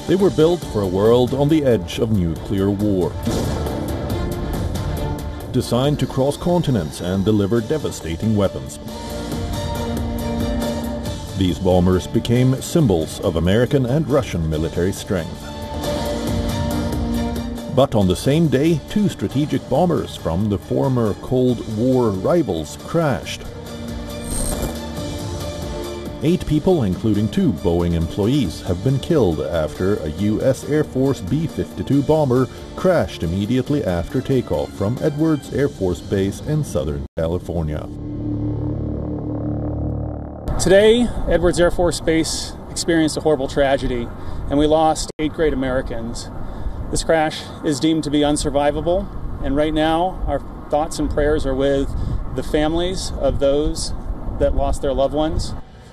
They were built for a world on the edge of nuclear war. Designed to cross continents and deliver devastating weapons. These bombers became symbols of American and Russian military strength. But on the same day, two strategic bombers from the former Cold War rivals crashed. 8 people, including 2 Boeing employees, have been killed after a U.S. Air Force B-52 bomber crashed immediately after takeoff from Edwards Air Force Base in Southern California. Today, Edwards Air Force Base experienced a horrible tragedy, and we lost 8 great Americans. This crash is deemed to be unsurvivable, and right now our thoughts and prayers are with the families of those that lost their loved ones.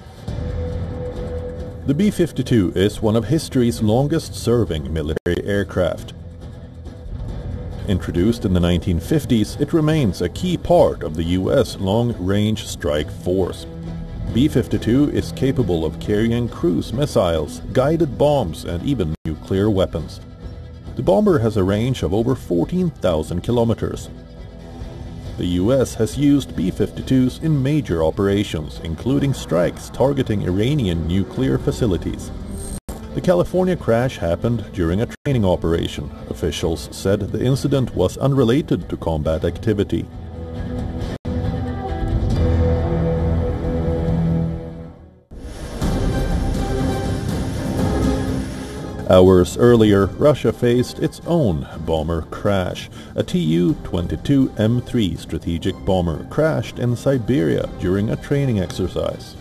The B-52 is one of history's longest-serving military aircraft. Introduced in the 1950s, it remains a key part of the U.S. Long-Range Strike Force. B-52 is capable of carrying cruise missiles, guided bombs, and even nuclear weapons. The bomber has a range of over 14,000 kilometers. The U.S. has used B-52s in major operations, including strikes targeting Iranian nuclear facilities. The California crash happened during a training operation. Officials said the incident was unrelated to combat activity. Hours earlier, Russia faced its own bomber crash. A Tu-22M3 strategic bomber crashed in Siberia during a training exercise.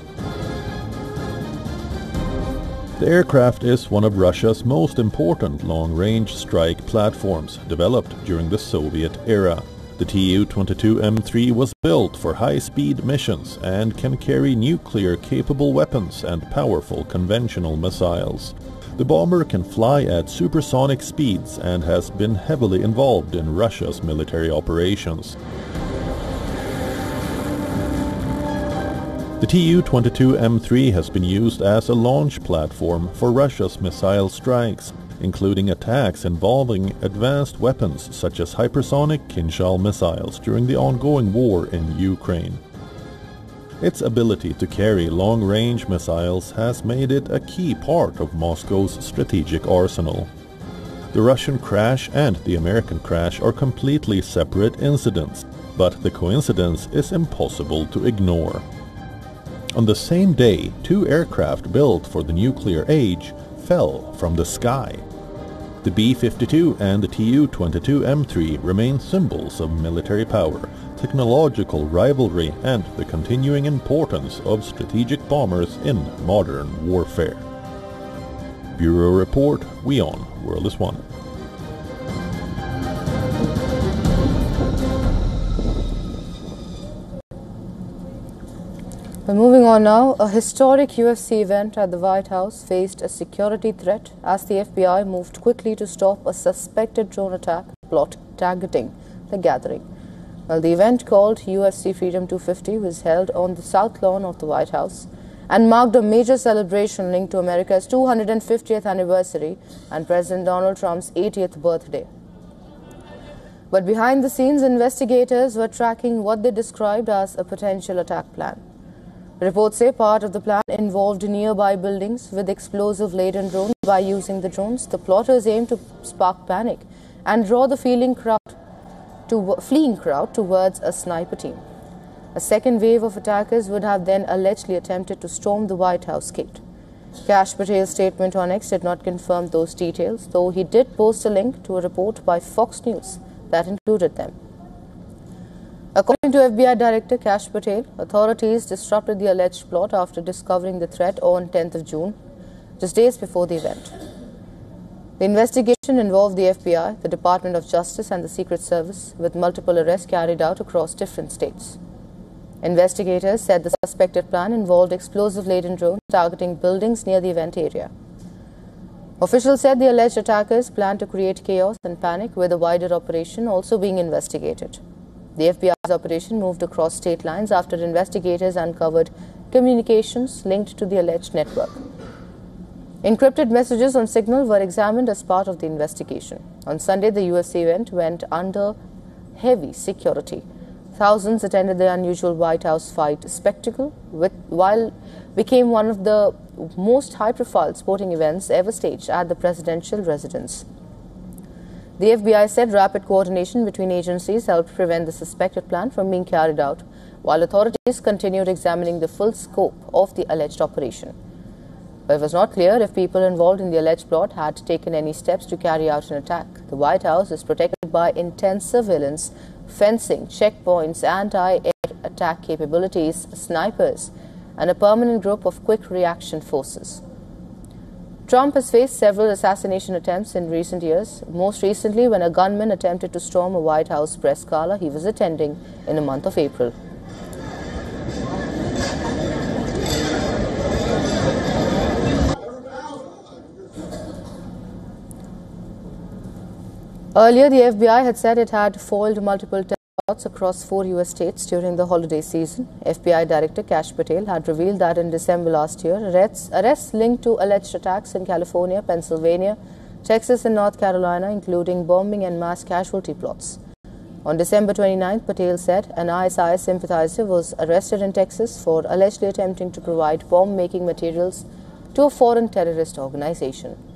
The aircraft is one of Russia's most important long-range strike platforms, developed during the Soviet era. The Tu-22M3 was built for high-speed missions and can carry nuclear-capable weapons and powerful conventional missiles. The bomber can fly at supersonic speeds and has been heavily involved in Russia's military operations. The Tu-22M3 has been used as a launch platform for Russia's missile strikes, including attacks involving advanced weapons such as hypersonic Kinzhal missiles during the ongoing war in Ukraine. Its ability to carry long-range missiles has made it a key part of Moscow's strategic arsenal. The Russian crash and the American crash are completely separate incidents, but the coincidence is impossible to ignore. On the same day, 2 aircraft built for the nuclear age fell from the sky. The B-52 and the Tu-22M3 remain symbols of military power, technological rivalry, and the continuing importance of strategic bombers in modern warfare. Bureau Report, WION, World is One. Well, moving on now, a historic UFC event at the White House faced a security threat as the FBI moved quickly to stop a suspected drone attack plot targeting the gathering. Well, the event, called UFC Freedom 250, was held on the South Lawn of the White House and marked a major celebration linked to America's 250th anniversary and President Donald Trump's 80th birthday. But behind the scenes, investigators were tracking what they described as a potential attack plan. Reports say part of the plan involved nearby buildings with explosive-laden drones. By using the drones, the plotters aimed to spark panic and draw the fleeing crowd towards a sniper team. A second wave of attackers would have then allegedly attempted to storm the White House gate. Kash Patel's statement on X did not confirm those details, though he did post a link to a report by Fox News that included them. According to FBI Director Kash Patel, authorities disrupted the alleged plot after discovering the threat on 10th of June, just days before the event. The investigation involved the FBI, the Department of Justice, and the Secret Service, with multiple arrests carried out across different states. Investigators said the suspected plan involved explosive-laden drones targeting buildings near the event area. Officials said the alleged attackers planned to create chaos and panic, with a wider operation also being investigated. The FBI's operation moved across state lines after investigators uncovered communications linked to the alleged network. Encrypted messages on Signal were examined as part of the investigation. On Sunday, the US event went under heavy security. Thousands attended the unusual White House fight spectacle, while became one of the most high-profile sporting events ever staged at the presidential residence. The FBI said rapid coordination between agencies helped prevent the suspected plan from being carried out, while authorities continued examining the full scope of the alleged operation. But it was not clear if people involved in the alleged plot had taken any steps to carry out an attack. The White House is protected by intense surveillance, fencing, checkpoints, anti-air attack capabilities, snipers, and a permanent group of quick reaction forces. Trump has faced several assassination attempts in recent years, most recently when a gunman attempted to storm a White House press gala he was attending in the month of April. Earlier, the FBI had said it had foiled multiple terror plots across 4 U.S. states during the holiday season. FBI Director Kash Patel had revealed that in December last year, arrests linked to alleged attacks in California, Pennsylvania, Texas and North Carolina, including bombing and mass casualty plots. On December 29th, Patel said an ISIS sympathizer was arrested in Texas for allegedly attempting to provide bomb-making materials to a foreign terrorist organization.